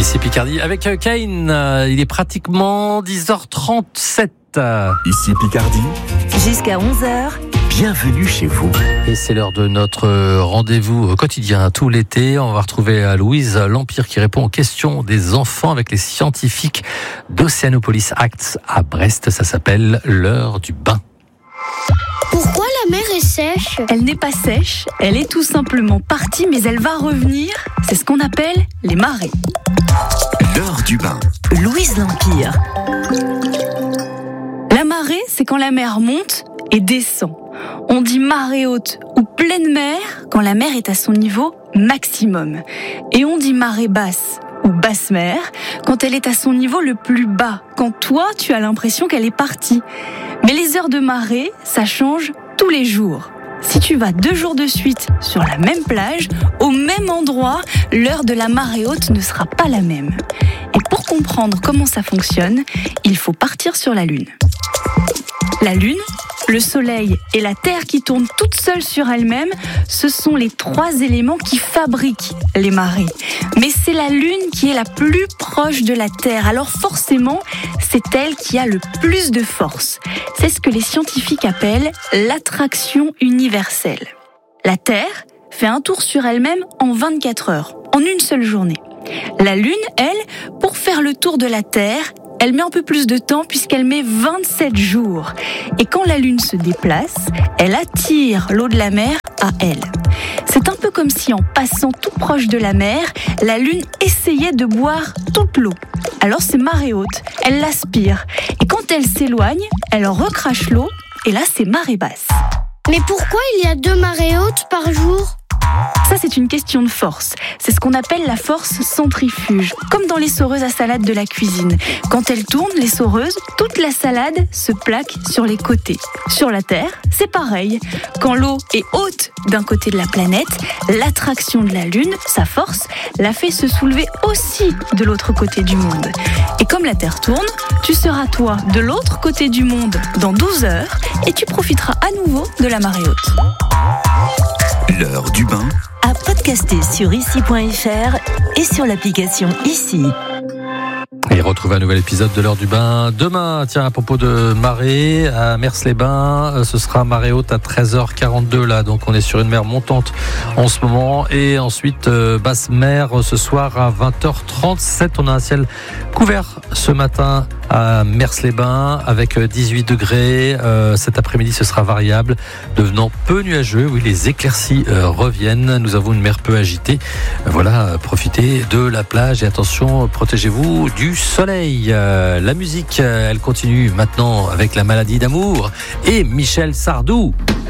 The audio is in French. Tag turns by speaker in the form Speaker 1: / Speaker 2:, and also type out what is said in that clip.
Speaker 1: Ici Picardie avec Kane. Il est pratiquement 10h37.
Speaker 2: Ici Picardie.
Speaker 3: Jusqu'à 11h.
Speaker 2: Bienvenue chez vous.
Speaker 1: Et c'est l'heure de notre rendez-vous quotidien tout l'été. On va retrouver Louise Lampire qui répond aux questions des enfants avec les scientifiques d'Oceanopolis Acts à Brest. Ça s'appelle l'heure du bain.
Speaker 4: Pourquoi la mer est sèche ?
Speaker 3: Elle n'est pas sèche, elle est tout simplement partie, mais elle va revenir. C'est ce qu'on appelle les marées.
Speaker 2: L'heure du bain.
Speaker 3: Louise Lampire. La marée, c'est quand la mer monte et descend. On dit marée haute ou pleine mer quand la mer est à son niveau maximum. Et on dit marée basse ou basse mer quand elle est à son niveau le plus bas, quand toi tu as l'impression qu'elle est partie. Mais les heures de marée, ça change tous les jours. Si tu vas 2 jours de suite sur la même plage, au même endroit, l'heure de la marée haute ne sera pas la même. Et pour comprendre comment ça fonctionne, il faut partir sur la Lune. La Lune, le Soleil et la Terre qui tournent toutes seules sur elles-mêmes, ce sont les 3 éléments qui fabriquent les marées. Mais c'est la Lune qui est la plus proche de la Terre, alors forcément, c'est elle qui a le plus de force. C'est ce que les scientifiques appellent l'attraction universelle. La Terre fait un tour sur elle-même en 24 heures, en une seule journée. La Lune, elle, pour faire le tour de la Terre, elle met un peu plus de temps puisqu'elle met 27 jours. Et quand la Lune se déplace, elle attire l'eau de la mer à elle. C'est un peu comme si en passant tout proche de la mer, la Lune essayait de boire toute l'eau. Alors c'est marée haute, elle l'aspire. Et quand elle s'éloigne, elle recrache l'eau et là c'est marée basse.
Speaker 4: Mais pourquoi il y a 2 marées hautes par jour ?
Speaker 3: Ça, c'est une question de force. C'est ce qu'on appelle la force centrifuge, comme dans les soreuses à salade de la cuisine. Quand elles tournent, les soreuses, toute la salade se plaque sur les côtés. Sur la Terre, c'est pareil. Quand l'eau est haute d'un côté de la planète, l'attraction de la Lune, sa force, la fait se soulever aussi de l'autre côté du monde. Et comme la Terre tourne, tu seras toi de l'autre côté du monde dans 12 heures et tu profiteras à nouveau de la marée haute.
Speaker 2: L'heure du bain.
Speaker 5: À podcaster sur ici.fr et sur l'application Ici.
Speaker 1: Et retrouvez un nouvel épisode de l'heure du bain demain. Tiens, à propos de marée, à Mers-les-Bains, ce sera marée haute à 13h42 là. Donc on est sur une mer montante en ce moment. Et ensuite, basse mer ce soir à 20h37. On a un ciel couvert ce matin à Mers-les-Bains avec 18 degrés. Cet après-midi, ce sera variable, devenant peu nuageux. Oui, les éclaircies reviennent. Nous avons une mer peu agitée. Voilà, profitez de la plage et attention, protégez-vous du soleil. La musique, elle continue maintenant avec La Maladie d'amour et Michel Sardou.